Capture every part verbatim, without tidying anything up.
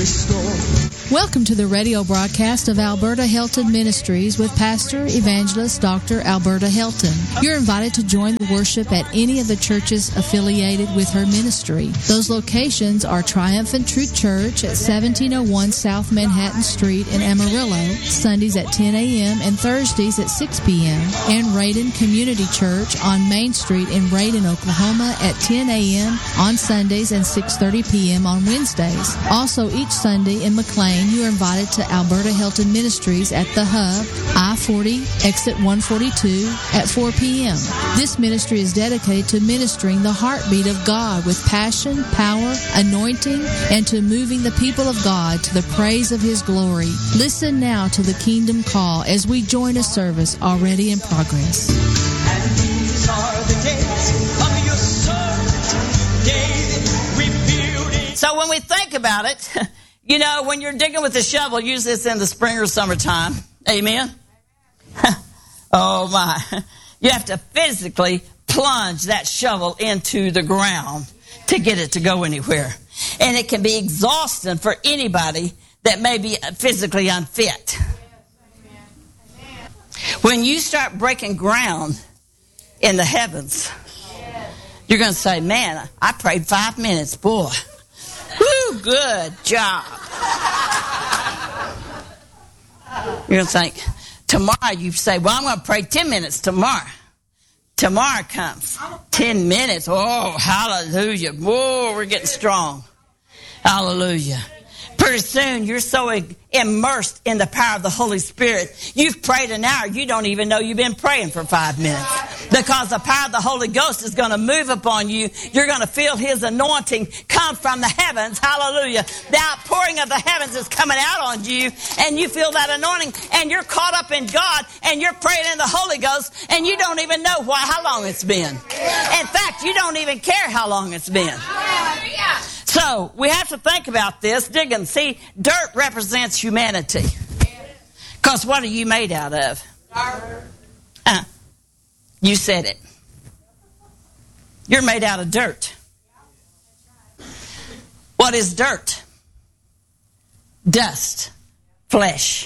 restore. Welcome to the radio broadcast of Alberta Helton Ministries with Pastor Evangelist Doctor Alberta Helton. You're invited to join the worship at any of the churches affiliated with her ministry. Those locations are Triumphant Truth Church at seventeen oh one South Manhattan Street in Amarillo, Sundays at ten a.m. and Thursdays at six p.m., and Raiden Community Church on Main Street in Raiden, Oklahoma at ten a.m. on Sundays and six thirty p.m. on Wednesdays. Also, each Sunday in McLean, you are invited to Alberta Helton Ministries at the Hub, I forty, exit one forty-two at four p.m. This ministry is dedicated to ministering the heartbeat of God with passion, power, anointing, and to moving the people of God to the praise of His glory. Listen now to the Kingdom Call as we join a service already in progress. And these are the days of your servant David rebuilding. So when we think about it, you know, when you're digging with a shovel, usually it's in the spring or summertime. Amen? Oh, my. You have to physically plunge that shovel into the ground to get it to go anywhere. And it can be exhausting for anybody that may be physically unfit. When you start breaking ground in the heavens, you're going to say, man, I prayed five minutes. Boy. Woo, good job. You're going to think, tomorrow you say, well, I'm going to pray ten minutes tomorrow. Tomorrow comes. ten minutes. Oh, hallelujah. Whoa, we're getting strong. Hallelujah. Pretty soon you're so immersed in the power of the Holy Spirit. You've prayed an hour. You don't even know you've been praying for five minutes. Because the power of the Holy Ghost is going to move upon you. You're going to feel His anointing come from the heavens. Hallelujah. The outpouring of the heavens is coming out on you. And you feel that anointing. And you're caught up in God. And you're praying in the Holy Ghost. And you don't even know why, how long it's been. In fact, you don't even care how long it's been. So we have to think about this. Digging. See, dirt represents humanity. Because what are you made out of? Uh, you said it. You're made out of dirt. What is dirt? Dust. Flesh.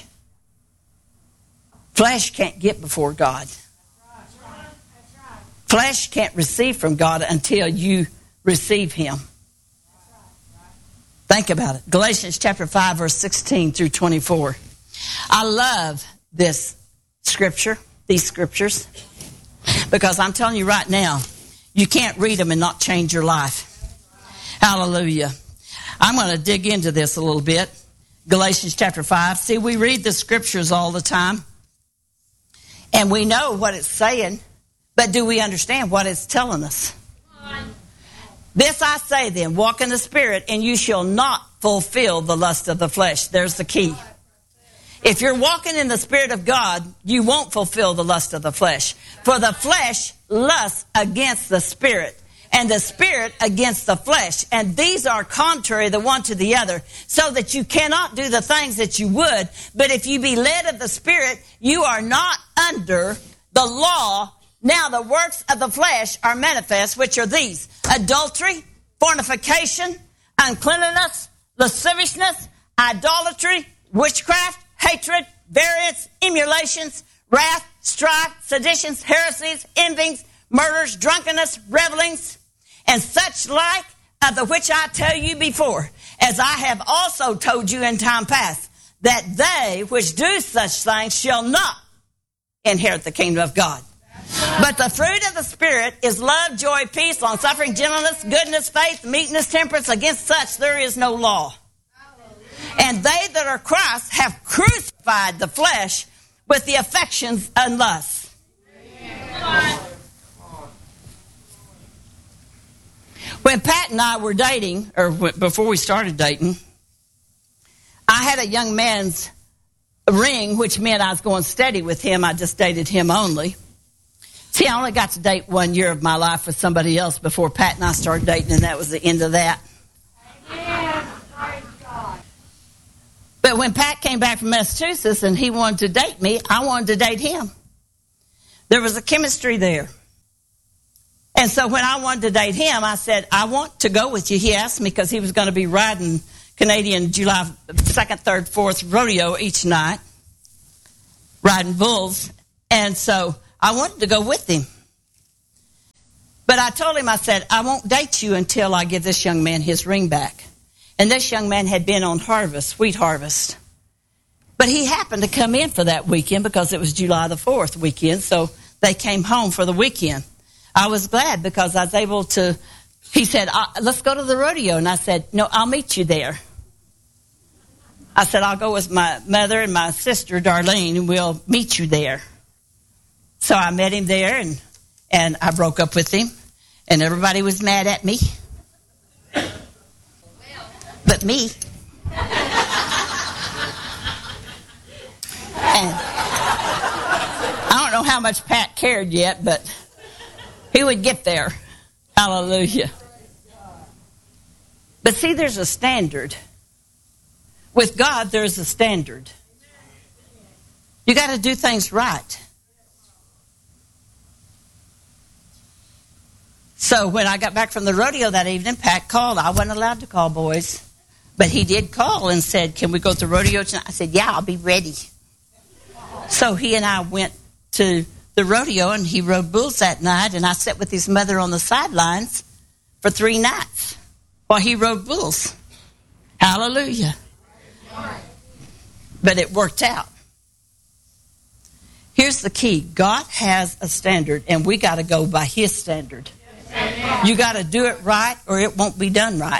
Flesh can't get before God. Flesh can't receive from God until you receive Him. Think about it. Galatians chapter five, verse sixteen through twenty-four. I love this scripture, these scriptures, because I'm telling you right now, you can't read them and not change your life. Hallelujah. I'm going to dig into this a little bit. Galatians chapter five. See, we read the scriptures all the time, and we know what it's saying, but do we understand what it's telling us? This I say then, walk in the Spirit, and you shall not fulfill the lust of the flesh. There's the key. If you're walking in the Spirit of God, you won't fulfill the lust of the flesh. For the flesh lusts against the Spirit, and the Spirit against the flesh. And these are contrary the one to the other, so that you cannot do the things that you would. But if you be led of the Spirit, you are not under the law. Now the works of the flesh are manifest, which are these: adultery, fornication, uncleanness, lasciviousness, idolatry, witchcraft, hatred, variance, emulations, wrath, strife, seditions, heresies, envyings, murders, drunkenness, revelings, and such like, of the which I tell you before, as I have also told you in time past, that they which do such things shall not inherit the kingdom of God. But the fruit of the Spirit is love, joy, peace, long-suffering, gentleness, goodness, faith, meekness, temperance. Against such there is no law. And they that are Christ have crucified the flesh with the affections and lusts. When Pat and I were dating, or before we started dating, I had a young man's ring, which meant I was going steady with him. I just dated him only. See, I only got to date one year of my life with somebody else before Pat and I started dating, and that was the end of that. But when Pat came back from Massachusetts and he wanted to date me, I wanted to date him. There was a chemistry there. And so when I wanted to date him, I said, I want to go with you. He asked me because he was going to be riding Canadian July second, third, fourth rodeo each night, riding bulls. And so I wanted to go with him. But I told him, I said, I won't date you until I give this young man his ring back. And this young man had been on harvest, wheat harvest. But he happened to come in for that weekend because it was July the fourth weekend. So they came home for the weekend. I was glad because I was able to, he said, let's go to the rodeo. And I said, no, I'll meet you there. I said, I'll go with my mother and my sister, Darlene, and we'll meet you there. So I met him there, and, and I broke up with him. And everybody was mad at me. But me. And I don't know how much Pat cared yet, but he would get there. Hallelujah. But see, there's a standard. With God, there's a standard. You got to do things right. So when I got back from the rodeo that evening, Pat called. I wasn't allowed to call, boys. But he did call and said, can we go to the rodeo tonight? I said, yeah, I'll be ready. So he and I went to the rodeo, and he rode bulls that night, and I sat with his mother on the sidelines for three nights while he rode bulls. Hallelujah. But it worked out. Here's the key. God has a standard, and we got to go by his standard. You got to do it right, or it won't be done right.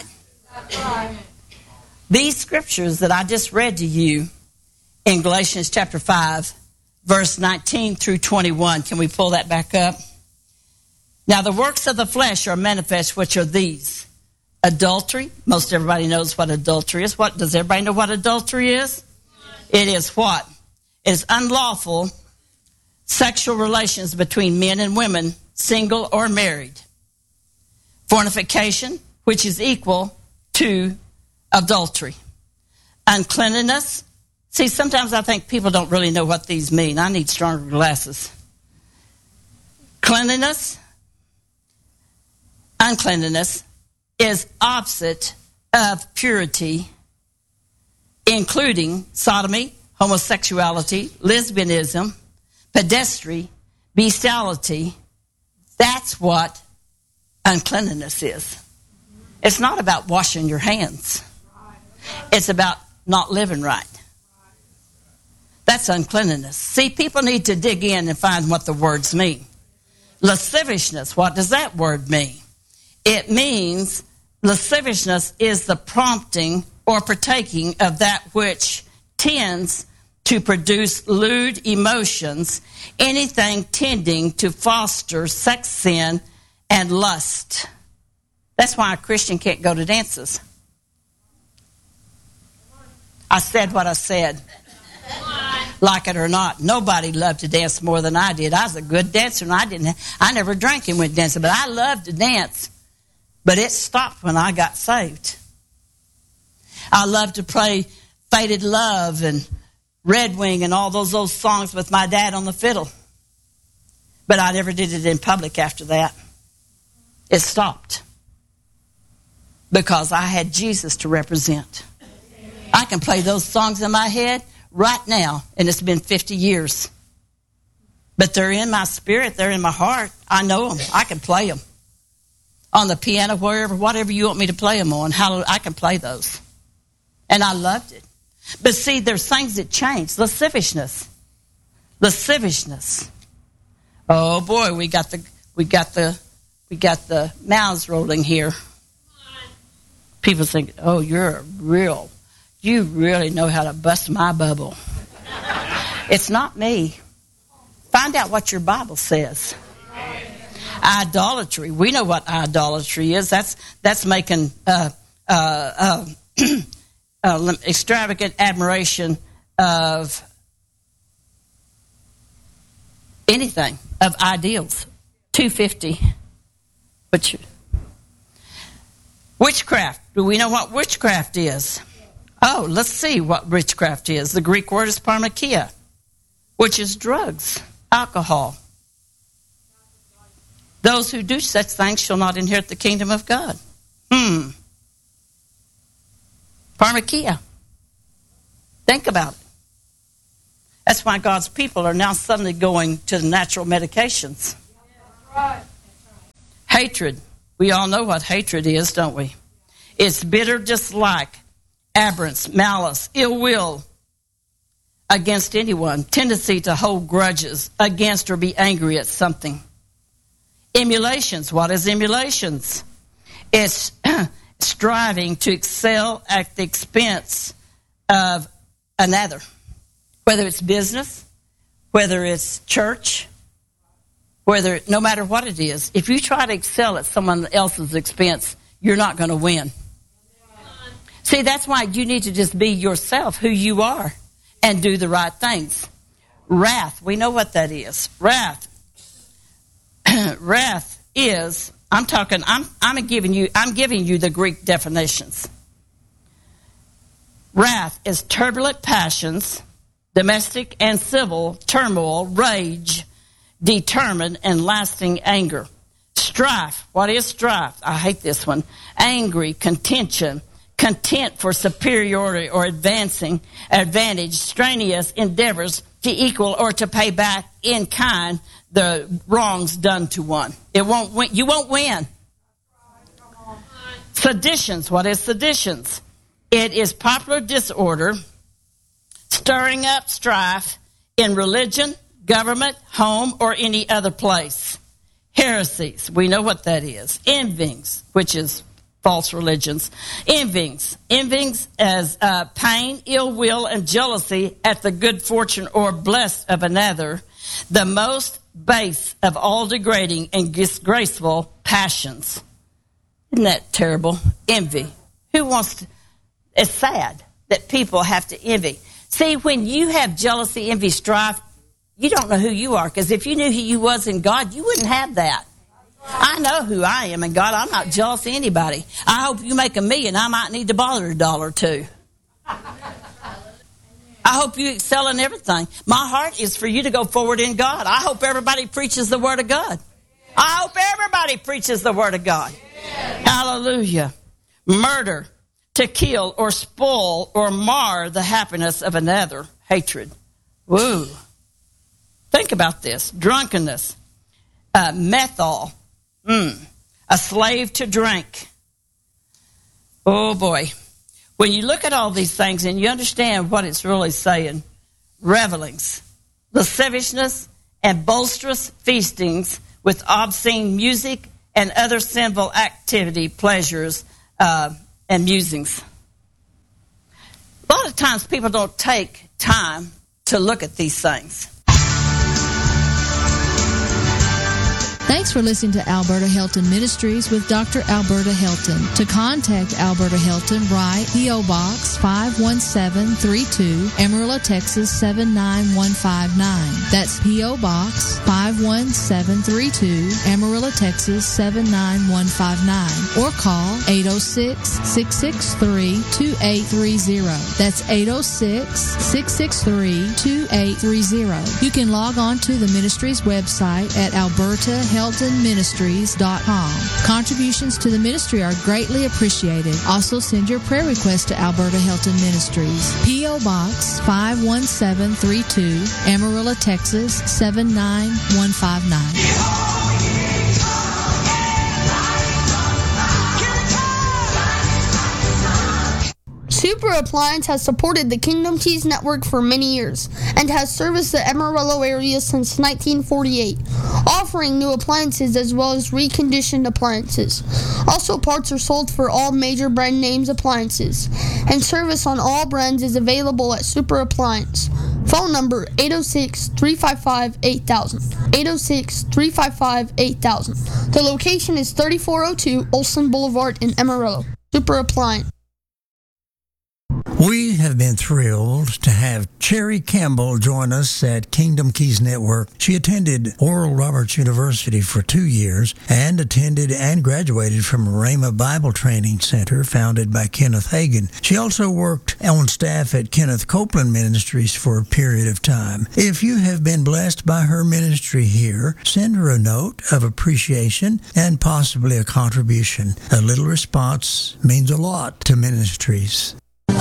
These scriptures that I just read to you in Galatians chapter five, verse nineteen through twenty-one. Can we pull that back up? Now the works of the flesh are manifest, which are these. Adultery. Most everybody knows what adultery is. What does everybody know what adultery is? It is what? It is unlawful sexual relations between men and women, single or married. Fornication, which is equal to adultery. Uncleanness. See, sometimes I think people don't really know what these mean. I need stronger glasses. Cleanliness. Uncleanliness is opposite of purity, including sodomy, homosexuality, lesbianism, pedestry, bestiality. That's what uncleanliness is. It's not about washing your hands. It's about not living right. That's uncleanliness. See, people need to dig in and find what the words mean. Lasciviousness, what does that word mean? It means lasciviousness is the prompting or partaking of that which tends to produce lewd emotions, anything tending to foster sex sin and lust. That's why a Christian can't go to dances. I said what I said. Like it or not, nobody loved to dance more than I did. I was a good dancer, and I didn't. I never drank and went dancing, but I loved to dance. But it stopped when I got saved. I loved to play Faded Love and Red Wing and all those old songs with my dad on the fiddle. But I never did it in public after that. It stopped. Because I had Jesus to represent. I can play those songs in my head right now, and it's been fifty years. But they're in my spirit, they're in my heart. I know them. I can play them. On the piano, wherever, whatever you want me to play them on, hallelujah, I can play those. And I loved it. But see, there's things that change. Lasciviousness. Lasciviousness. Oh boy, we got the we got the we got the mouths rolling here. People think, oh, you're a real You really know how to bust my bubble. It's not me. Find out what your Bible says. Idolatry. We know what idolatry is. That's that's making uh, uh, uh, uh, extravagant admiration of anything, of ideals. two fifty. Which, witchcraft. Do we know what witchcraft is? Oh, let's see what witchcraft is. The Greek word is pharmakia, which is drugs, alcohol. Those who do such things shall not inherit the kingdom of God. Hmm. Pharmakia. Think about it. That's why God's people are now suddenly going to the natural medications. Right. Hatred. We all know what hatred is, don't we? It's bitter dislike, abhorrence, malice, ill will against anyone, tendency to hold grudges against or be angry at something. Emulations. What is emulations? It's striving to excel at the expense of another. Whether it's business, whether it's church, whether, no matter what it is, if you try to excel at someone else's expense, you're not going to win. See, that's why you need to just be yourself, who you are, and do the right things. Wrath, we know what that is. Wrath. Wrath is, I'm talking, I'm I'm giving you, I'm giving you the Greek definitions. Wrath is turbulent passions, domestic and civil turmoil, rage, determined and lasting anger. Strife. What is strife? I hate this one. Angry, contention, content for superiority or advancing advantage, strenuous endeavors to equal or to pay back in kind the wrongs done to one. It won't win. You won't win. Seditions. What is seditions? It is popular disorder, stirring up strife in religion, government, home, or any other place. Heresies, we know what that is. Envyings, which is false religions. Envyings, envyings as uh, pain, ill will, and jealousy at the good fortune or blessed of another. The most base of all degrading and disgraceful passions. Isn't that terrible? Envy. Who wants to? It's sad that people have to envy. See, when you have jealousy, envy, strife, you don't know who you are, because if you knew who you was in God, you wouldn't have that. I know who I am in God. I'm not jealous of anybody. I hope you make a million. I might need to borrow a dollar or two. I hope you excel in everything. My heart is for you to go forward in God. I hope everybody preaches the Word of God. I hope everybody preaches the Word of God. Hallelujah. Murder, to kill or spoil or mar the happiness of another. Hatred. Woo. Think about this. Drunkenness. Uh, methyl. Mm. A slave to drink. Oh, boy. When you look at all these things and you understand what it's really saying, revelings, lasciviousness, and boisterous feastings with obscene music and other sinful activity, pleasures, uh, and musings. A lot of times people don't take time to look at these things. Thanks for listening to Alberta Helton Ministries with Doctor Alberta Helton. To contact Alberta Helton, write P O. Box five one seven three two, Amarillo, Texas seven nine one five nine. That's P O. Box five one seven three two, Amarillo, Texas seven nine one five nine. Or call eight oh six, six six three, two eight three zero. That's eight oh six, six six three, two eight three zero. You can log on to the ministry's website at alberta helton ministries dot com. Contributions to the ministry are greatly appreciated. Also send your prayer request to Alberta Helton Ministries. P O. Box five one seven three two, Amarillo, Texas seven nine one five nine. Super Appliance has supported the Kingdom Keys Network for many years and has serviced the Amarillo area since nineteen forty-eight, offering new appliances as well as reconditioned appliances. Also, parts are sold for all major brand names appliances, and service on all brands is available at Super Appliance. Phone number eight oh six, three five five, eight thousand. eight oh six, three five five, eight thousand. The location is thirty-four oh two Olson Boulevard in Amarillo. Super Appliance. We have been thrilled to have Cherry Campbell join us at Kingdom Keys Network. She attended Oral Roberts University for two years and attended and graduated from Rhema Bible Training Center, founded by Kenneth Hagin. She also worked on staff at Kenneth Copeland Ministries for a period of time. If you have been blessed by her ministry here, send her a note of appreciation and possibly a contribution. A little response means a lot to ministries.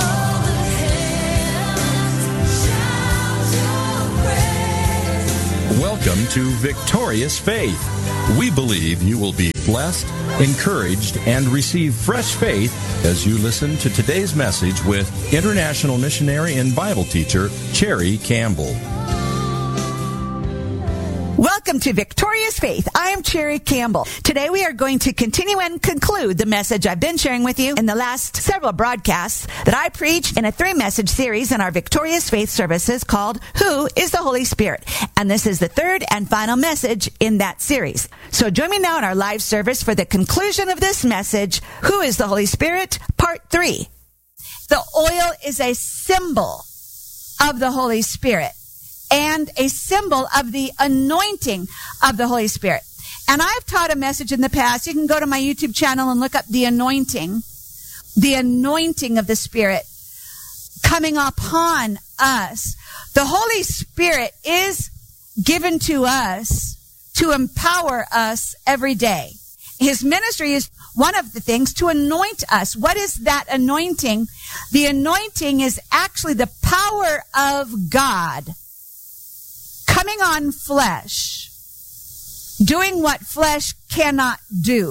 Welcome to Victorious Faith. We believe you will be blessed, encouraged, and receive fresh faith as you listen to today's message with international missionary and Bible teacher Cherry Campbell. Welcome to Victorious Faith. I am Cherry Campbell. Today we are going to continue and conclude the message I've been sharing with you in the last several broadcasts that I preach in a three-message series in our Victorious Faith services called Who is the Holy Spirit? And this is the third and final message in that series. So join me now in our live service for the conclusion of this message, Who is the Holy Spirit? Part three. The oil is a symbol of the Holy Spirit and a symbol of the anointing of the Holy Spirit. And I've taught a message in the past. You can go to my YouTube channel and look up the anointing, the anointing of the Spirit coming upon us. The Holy Spirit is given to us to empower us every day. His ministry is one of the things to anoint us. What is that anointing? The anointing is actually the power of God coming on flesh, doing what flesh cannot do.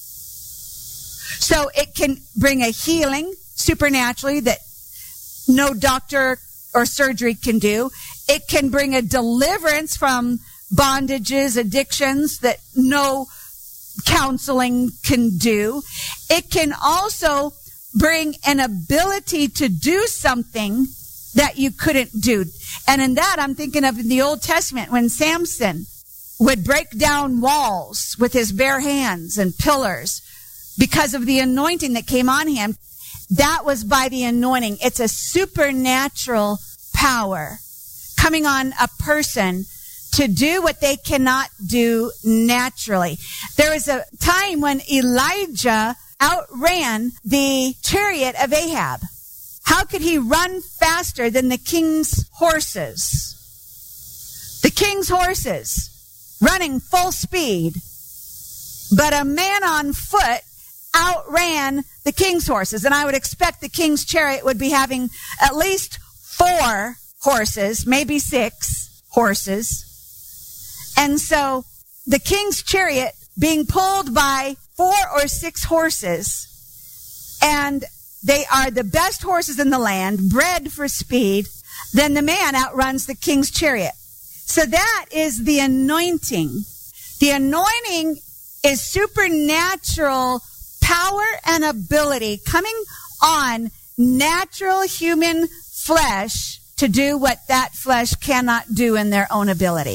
So it can bring a healing supernaturally that no doctor or surgery can do. It can bring a deliverance from bondages, addictions that no counseling can do. It can also bring an ability to do something that you couldn't do. And in that, I'm thinking of in the Old Testament when Samson would break down walls with his bare hands and pillars because of the anointing that came on him. That was by the anointing. It's a supernatural power coming on a person to do what they cannot do naturally. There was a time when Elijah outran the chariot of Ahab. How could he run faster than the king's horses? The king's horses running full speed, but a man on foot outran the king's horses. And I would expect the king's chariot would be having at least four horses, maybe six horses. And so the king's chariot being pulled by four or six horses, and they are the best horses in the land, bred for speed, then the man outruns the king's chariot. So that is the anointing. The anointing is supernatural power and ability coming on natural human flesh to do what that flesh cannot do in their own ability.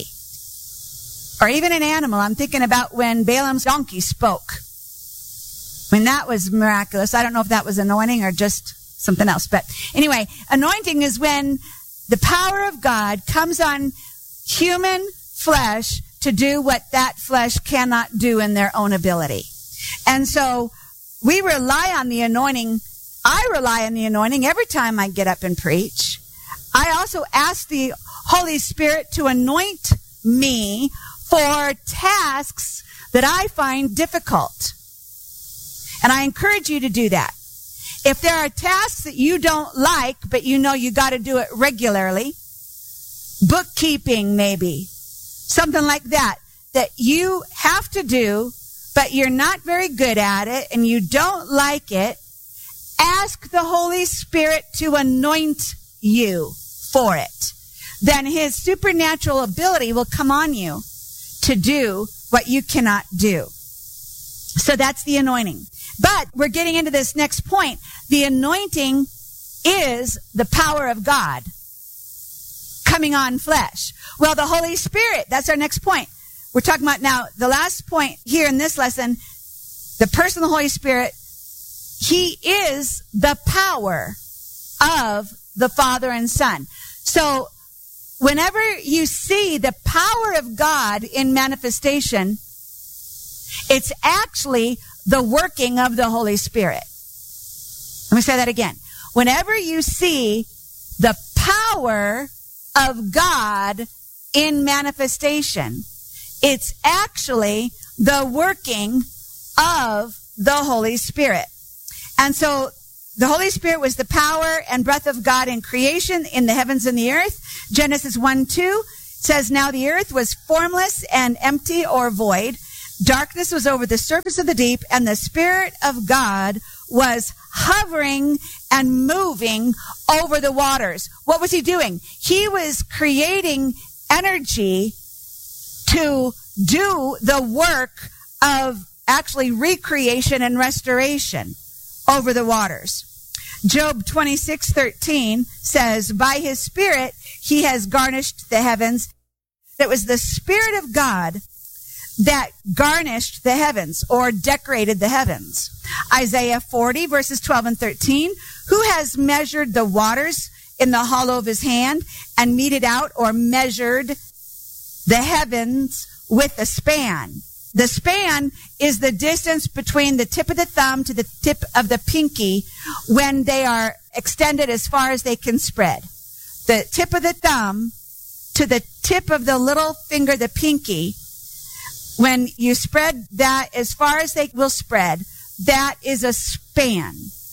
Or even an animal. I'm thinking about when Balaam's donkey spoke. I mean, that was miraculous. I don't know if that was anointing or just something else. But anyway, anointing is when the power of God comes on human flesh to do what that flesh cannot do in their own ability. And so we rely on the anointing. I rely on the anointing every time I get up and preach. I also ask the Holy Spirit to anoint me for tasks that I find difficult. And I encourage you to do that. If there are tasks that you don't like, but you know you got to do it regularly, bookkeeping maybe, something like that, that you have to do, but you're not very good at it and you don't like it, ask the Holy Spirit to anoint you for it. Then his supernatural ability will come on you to do what you cannot do. So that's the anointing. But we're getting into this next point. The anointing is the power of God coming on flesh. Well, the Holy Spirit, that's our next point. We're talking about now, the last point here in this lesson, the person of the Holy Spirit, he is the power of the Father and Son. So whenever you see the power of God in manifestation, it's actually the working of the Holy Spirit. Let me say that again. Whenever you see the power of God in manifestation, it's actually the working of the Holy Spirit. And so the Holy Spirit was the power and breath of God in creation in the heavens and the earth. Genesis one two, It says, now the earth was formless and empty or void. Darkness was over the surface of the deep, and the Spirit of God was hovering and moving over the waters. What was he doing? He was creating energy to do the work of actually recreation and restoration over the waters. Job twenty-six thirteen says, by his Spirit he has garnished the heavens. It was the Spirit of God that garnished the heavens or decorated the heavens. Isaiah forty verses twelve and thirteen, who has measured the waters in the hollow of his hand and meted out or measured the heavens with a span? The span is the distance between the tip of the thumb to the tip of the pinky when they are extended as far as they can spread. The tip of the thumb to the tip of the little finger, the pinky, when you spread that as far as they will spread, that is a span.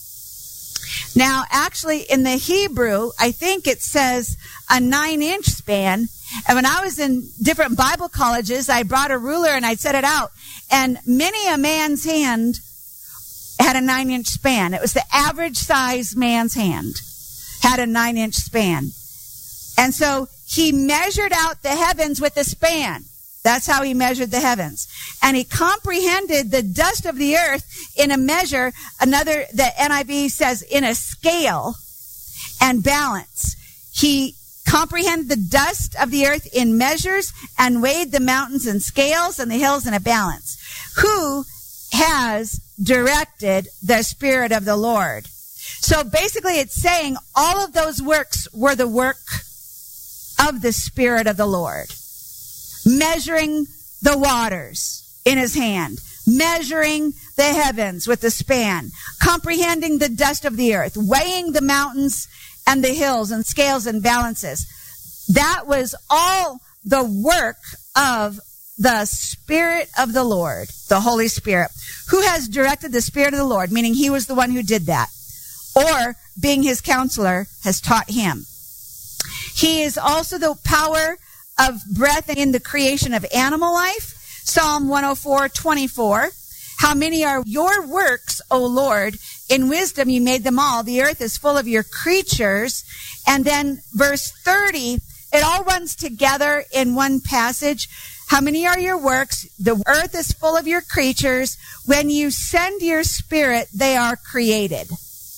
Now, actually, in the Hebrew, I think it says a nine-inch span. And when I was in different Bible colleges, I brought a ruler and I'd set it out. And many a man's hand had a nine-inch span. It was the average size man's hand had a nine-inch span. And so he measured out the heavens with a span. That's how he measured the heavens. And he comprehended the dust of the earth in a measure, another, the N I V says, in a scale and balance. He comprehended the dust of the earth in measures and weighed the mountains in scales and the hills in a balance. Who has directed the Spirit of the Lord? So basically it's saying all of those works were the work of the Spirit of the Lord. Measuring the waters in his hand, measuring the heavens with the span, comprehending the dust of the earth, weighing the mountains and the hills and scales and balances. That was all the work of the Spirit of the Lord, the Holy Spirit. Who has directed the Spirit of the Lord, meaning he was the one who did that, or being his counselor has taught him. He is also the power of breath in the creation of animal life. Psalm one oh four twenty-four. How many are your works, O Lord? In wisdom you made them all. The earth is full of your creatures. And then verse thirty, it all runs together in one passage. How many are your works? The earth is full of your creatures. When you send your Spirit, they are created.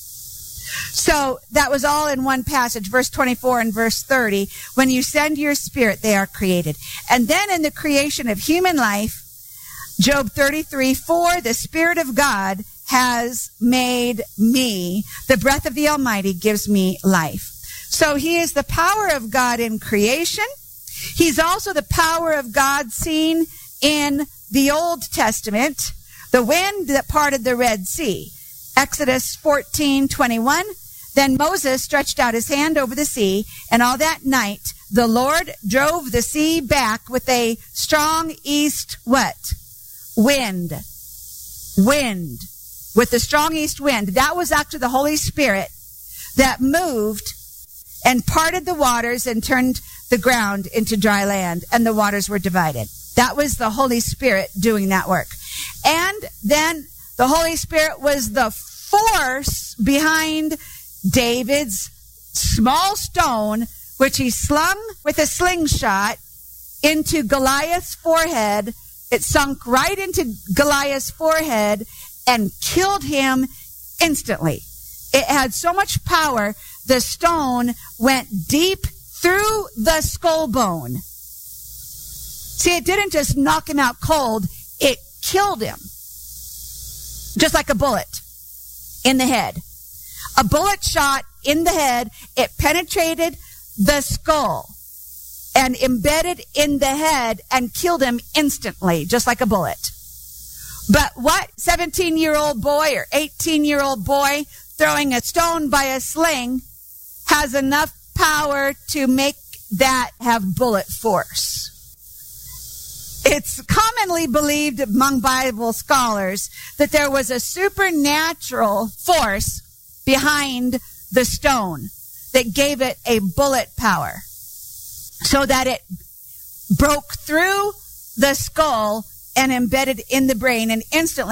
So that was all in one passage, verse twenty-four and verse thirty. When you send your Spirit, they are created. And then in the creation of human life, Job thirty-three four, the Spirit of God has made me. The breath of the Almighty gives me life. So he is the power of God in creation. He's also the power of God seen in the Old Testament, the wind that parted the Red Sea. Exodus fourteen twenty-one. Then Moses stretched out his hand over the sea, and all that night the Lord drove the sea back with a strong east what? Wind. Wind. With the strong east wind. That was actually the Holy Spirit that moved and parted the waters and turned the ground into dry land, and the waters were divided. That was the Holy Spirit doing that work. And then the Holy Spirit was the force behind David's small stone, which he slung with a slingshot into Goliath's forehead. It sunk right into Goliath's forehead and killed him instantly. It had so much power, the stone went deep through the skull bone. See, it didn't just knock him out cold, it killed him. Just like a bullet in the head. A bullet shot in the head, it penetrated the skull and embedded in the head and killed him instantly, just like a bullet. But what seventeen-year-old boy or eighteen-year-old boy throwing a stone by a sling has enough power to make that have bullet force? It's commonly believed among Bible scholars that there was a supernatural force behind the stone that gave it a bullet power so that it broke through the skull and embedded in the brain, and instantly